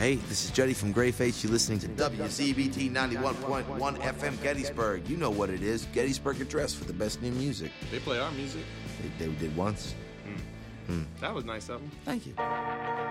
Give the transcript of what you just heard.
Hey, this is Juddy from Greyface. You're listening to WZBT 91.1 FM Gettysburg. You know what it is. Gettysburg Address for the best new music. They play our music. They did once. That was nice of them. Thank you.